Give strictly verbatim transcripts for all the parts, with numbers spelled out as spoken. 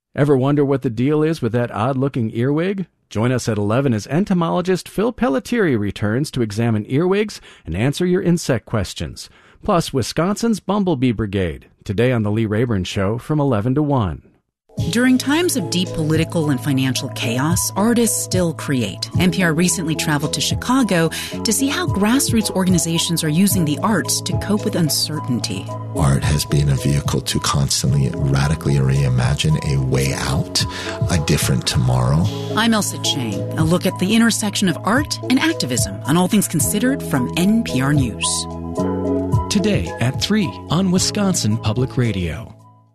Ever wonder what the deal is with that odd-looking earwig? Join us at eleven as entomologist Phil Pelletieri returns to examine earwigs and answer your insect questions. Plus, Wisconsin's Bumblebee Brigade, today on The Lee Rayburn Show from eleven to one. During times of deep political and financial chaos, artists still create. N P R recently traveled to Chicago to see how grassroots organizations are using the arts to cope with uncertainty. Art has been a vehicle to constantly radically reimagine a way out, a different tomorrow. I'm Elsa Chang. A look at the intersection of art and activism on All Things Considered from N P R News. Today at three on Wisconsin Public Radio.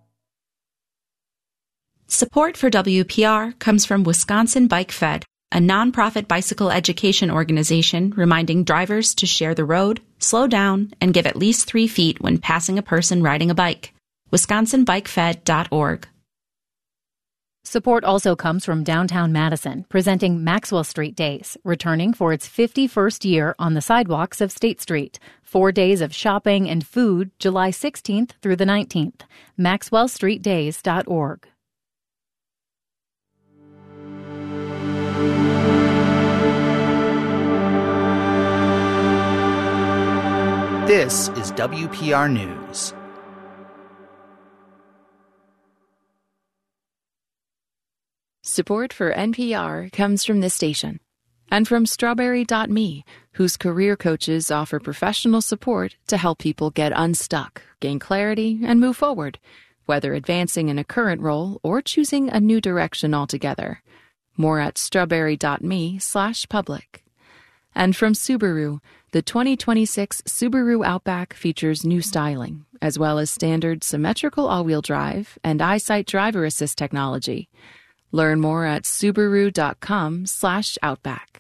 Support for W P R comes from Wisconsin Bike Fed, a nonprofit bicycle education organization reminding drivers to share the road, slow down, and give at least three feet when passing a person riding a bike. wisconsin bike fed dot org. Support also comes from downtown Madison, presenting Maxwell Street Days, returning for its fifty-first year on the sidewalks of State Street. Four days of shopping and food, July sixteenth through the nineteenth. maxwell street days dot org. This is W P R News. Support for N P R comes from this station and from Strawberry dot me, whose career coaches offer professional support to help people get unstuck, gain clarity, and move forward, whether advancing in a current role or choosing a new direction altogether. More at strawberry dot me slash public. And from Subaru, the twenty twenty-six Subaru Outback features new styling, as well as standard symmetrical all-wheel drive and EyeSight driver assist technology. Learn more at subaru dot com slash outback.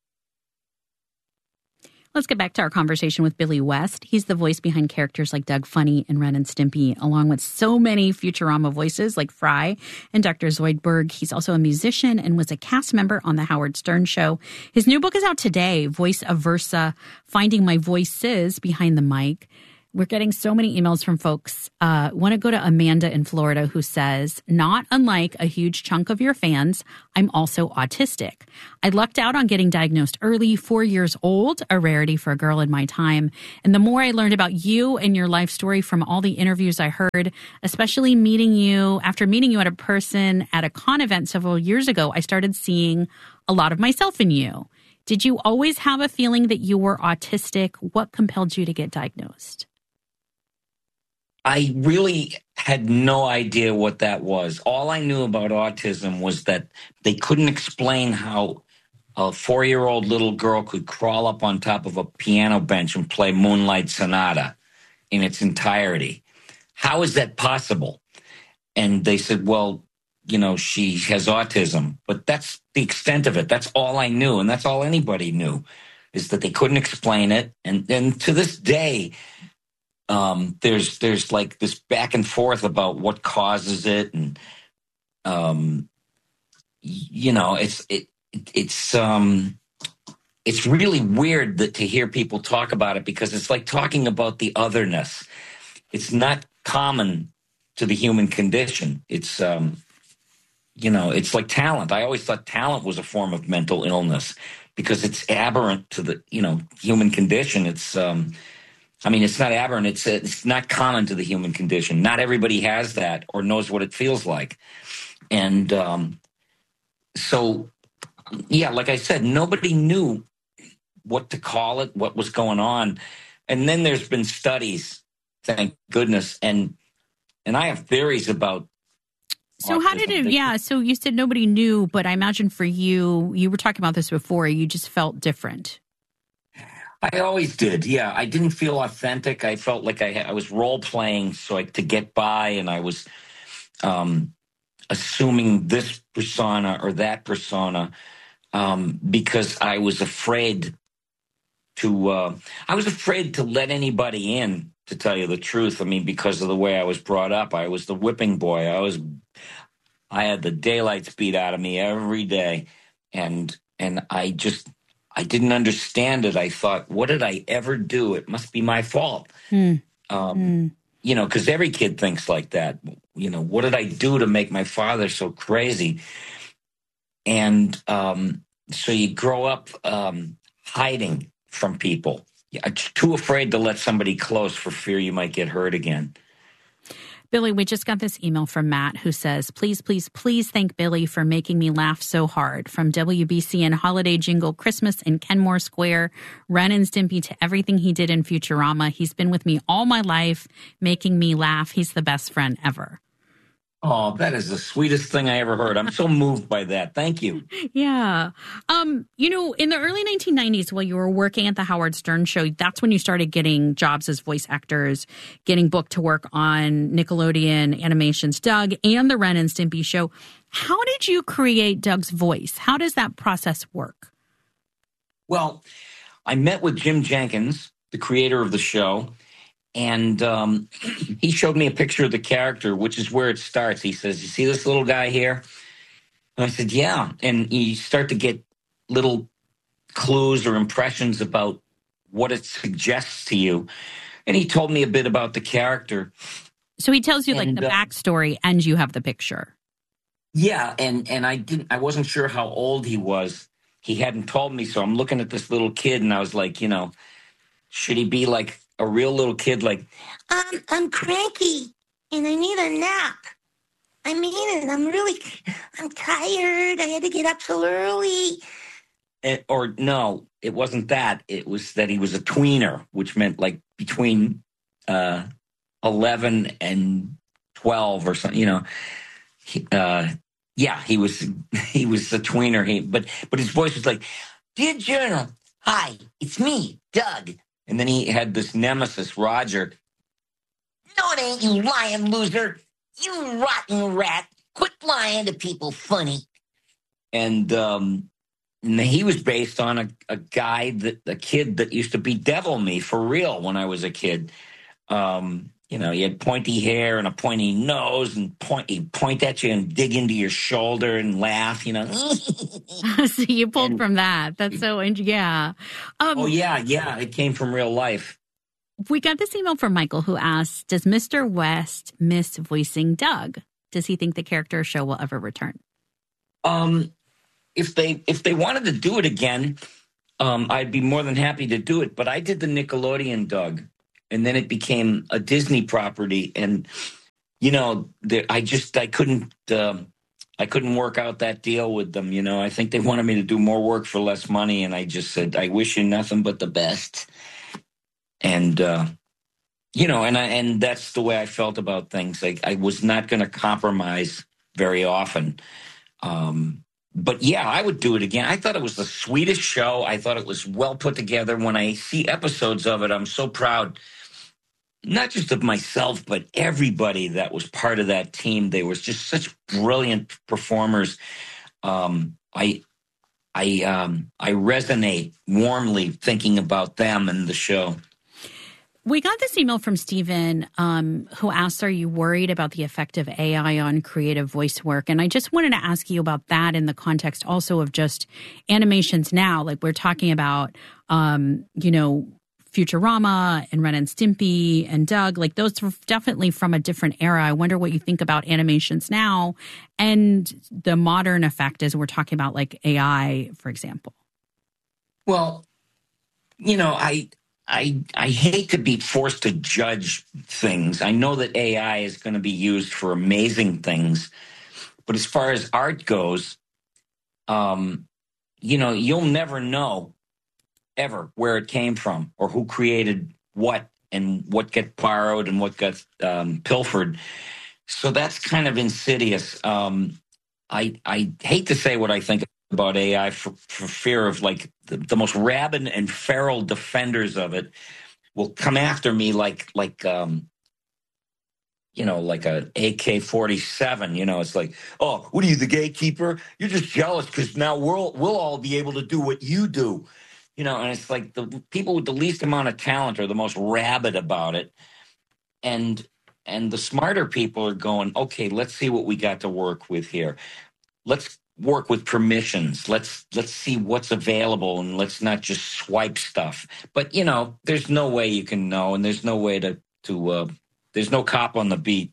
Let's get back to our conversation with Billy West. He's the voice behind characters like Doug Funny and Ren and Stimpy, along with so many Futurama voices like Fry and Doctor Zoidberg. He's also a musician and was a cast member on The Howard Stern Show. His new book is out today, Voice of Versa, Finding My Voices Behind the Mic. We're getting so many emails from folks. Uh, want to go to Amanda in Florida, who says, not unlike a huge chunk of your fans, I'm also autistic. I lucked out on getting diagnosed early, four years old, a rarity for a girl in my time. And the more I learned about you and your life story from all the interviews I heard, especially meeting you, after meeting you at a person at a con event several years ago, I started seeing a lot of myself in you. Did you always have a feeling that you were autistic? What compelled you to get diagnosed? I really had no idea what that was. All I knew about autism was that they couldn't explain how a four-year-old little girl could crawl up on top of a piano bench and play Moonlight Sonata in its entirety. How is that possible? And they said, well, you know, she has autism. But that's the extent of it. That's all I knew, and that's all anybody knew, is that they couldn't explain it. And, and to this day, Um, there's there's like this back and forth about what causes it, and um, you know, it's it it's um, it's really weird that to hear people talk about it, because it's like talking about the otherness. It's not common to the human condition. It's um, you know, it's like talent. I always thought talent was a form of mental illness because it's aberrant to the you know human condition. It's um, I mean, it's not aberrant. It's it's not common to the human condition. Not everybody has that or knows what it feels like. And um, so, yeah, like I said, nobody knew what to call it, what was going on. And then there's been studies, thank goodness. And and I have theories about. So how did it, yeah, so you said nobody knew, but I imagine for you, you were talking about this before, you just felt different. I always did, yeah. I didn't feel authentic. I felt like I, I was role-playing so I, to get by, and I was um, assuming this persona or that persona um, because I was afraid to uh, I was afraid to let anybody in, to tell you the truth. I mean, because of the way I was brought up. I was the whipping boy. I was I had the daylights beat out of me every day, and and I just I didn't understand it. I thought, what did I ever do? It must be my fault. Mm. Um, mm. You know, because every kid thinks like that. you know, what did I do to make my father so crazy? And um, so you grow up um, hiding from people. You're too afraid to let somebody close for fear you might get hurt again. Billy, we just got this email from Matt who says, please, please, please thank Billy for making me laugh so hard. From W B C and Holiday Jingle, Christmas in Kenmore Square, Ren and Stimpy to everything he did in Futurama. He's been with me all my life, making me laugh. He's the best friend ever. Oh, that is the sweetest thing I ever heard. I'm so moved by that. Thank you. Yeah. Um, you know, in the early nineteen nineties, while you were working at the Howard Stern Show, that's when you started getting jobs as voice actors, getting booked to work on Nickelodeon Animation's Doug and the Ren and Stimpy Show. How did you create Doug's voice? How does that process work? Well, I met with Jim Jenkins, the creator of the show, and um, he showed me a picture of the character, which is where it starts. He says, you see this little guy here? And I said, yeah. And you start to get little clues or impressions about what it suggests to you. And he told me a bit about the character. So he tells you, and, like, the uh, backstory, and you have the picture. Yeah, and, and I didn't. I wasn't sure how old he was. He hadn't told me, so I'm looking at this little kid, and I was like, you know, should he be like a real little kid, like, um, I'm cranky and I need a nap. I mean it. I'm really, I'm tired. I had to get up so early. And, or no, it wasn't that. It was that he was a tweener, which meant like between uh, eleven and twelve or something. You know, he, uh, yeah, he was he was a tweener. He, but but his voice was like, "Dear Journal, hi, it's me, Doug." And then he had this nemesis, Roger. No, it ain't, you lying loser. You rotten rat. Quit lying to people funny. And, um, and he was based on a, a guy, that a kid that used to be Devil Me for real when I was a kid. Um, you know, he had pointy hair and a pointy nose, and point, he'd point at you and dig into your shoulder and laugh, you know. So you pulled and, from that. That's so, yeah. Um, oh, yeah, yeah. It came from real life. We got this email from Michael who asks, does Mister West miss voicing Doug? Does he think the character show will ever return? Um, if they if they wanted to do it again, um, I'd be more than happy to do it. But I did the Nickelodeon Doug. And then it became a Disney property, and you know, the, I just I couldn't um, I couldn't work out that deal with them. You know, I think they wanted me to do more work for less money, and I just said, I wish you nothing but the best. And uh, you know, and I, and that's the way I felt about things. Like I was not going to compromise very often. Um, but yeah, I would do it again. I thought it was the sweetest show. I thought it was well put together. When I see episodes of it, I'm so proud. Not just of myself, but everybody that was part of that team. They were just such brilliant performers. Um, I, I, um, I resonate warmly thinking about them and the show. We got this email from Stephen um, who asks, are you worried about the effect of A I on creative voice work? And I just wanted to ask you about that in the context also of just animations now. Like we're talking about, um, you know, Futurama and Ren and Stimpy and Doug, like those were definitely from a different era. I wonder what you think about animations now and the modern effect as we're talking about like A I, for example. Well, you know, I I I hate to be forced to judge things. I know that A I is going to be used for amazing things, but as far as art goes, um, you know, you'll never know ever where it came from or who created what and what got borrowed and what got um, pilfered. So that's kind of insidious. Um, I I hate to say what I think about A I for, for fear of like the, the most rabid and feral defenders of it will come after me like like um, you know, like a A K forty-seven. You know, it's like, oh, what are you, the gatekeeper? You're just jealous because now we'll we'll all be able to do what you do. You know, and it's like the people with the least amount of talent are the most rabid about it. And and the smarter people are going, okay, let's see what we got to work with here. Let's work with permissions. Let's let's see what's available and let's not just swipe stuff. But, you know, there's no way you can know, and there's no way to, to uh, there's no cop on the beat.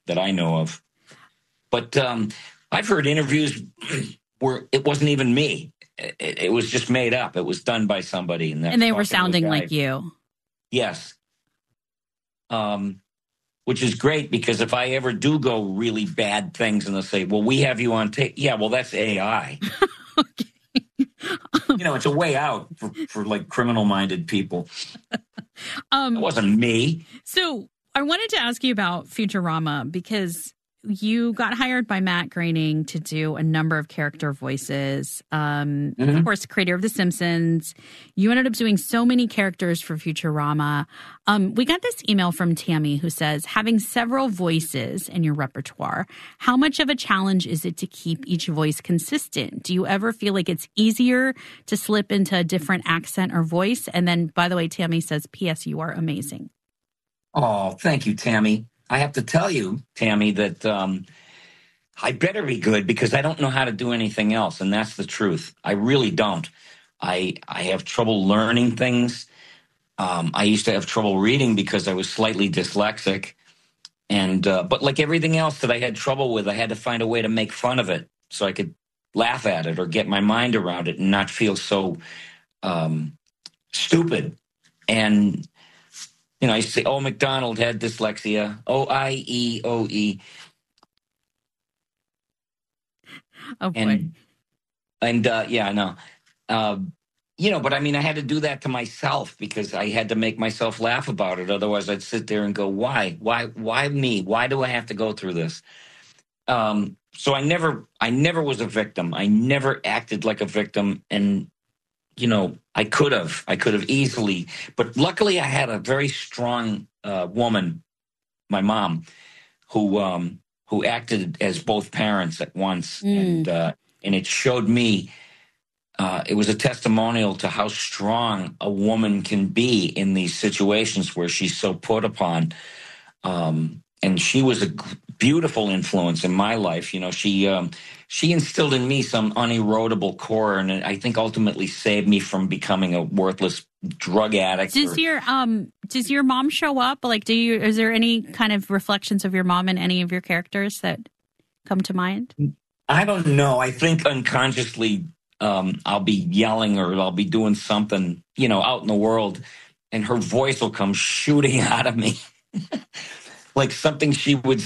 that I know of. But um, I've heard interviews where it wasn't even me. It, it was just made up. It was done by somebody. And, and they were sounding like you. Yes. Um, which is great, because if I ever do go really bad things and they'll say, well, we have you on tape. Yeah, well, that's A I. Okay. You know, it's a way out for, for like criminal-minded people. Um, it wasn't me. So I wanted to ask you about Futurama, because you got hired by Matt Groening to do a number of character voices. Um, mm-hmm. Of course, creator of The Simpsons. You ended up doing so many characters for Futurama. Um, we got this email from Tammy who says, having several voices in your repertoire, how much of a challenge is it to keep each voice consistent? Do you ever feel like it's easier to slip into a different accent or voice? And then, by the way, Tammy says, P S You are amazing. Oh, thank you, Tammy. I have to tell you, Tammy, that um, I better be good, because I don't know how to do anything else, and that's the truth. I really don't. I I have trouble learning things. Um, I used to have trouble reading because I was slightly dyslexic, and uh, but like everything else that I had trouble with, I had to find a way to make fun of it so I could laugh at it or get my mind around it and not feel so um, stupid. And you know, I say, oh, McDonald had dyslexia. O I E O E. Oh, boy. And, and uh, yeah, I know. Uh, you know, but I mean, I had to do that to myself because I had to make myself laugh about it. Otherwise, I'd sit there and go, why? Why Why me? Why do I have to go through this? Um, so I never, I never was a victim. I never acted like a victim. And you know, I could have, I could have easily, but luckily I had a very strong uh, woman, my mom, who um, who acted as both parents at once, mm. and uh, and it showed me, uh, it was a testimonial to how strong a woman can be in these situations where she's so put upon. Um, and she was a beautiful influence in my life. You know, she um, she instilled in me some unerodable core, and I think ultimately saved me from becoming a worthless drug addict. Does or, your um does your mom show up? Like, do you? Is there any kind of reflections of your mom in any of your characters that come to mind? I don't know. I think unconsciously, um, I'll be yelling or I'll be doing something, you know, out in the world, and her voice will come shooting out of me. Like something she would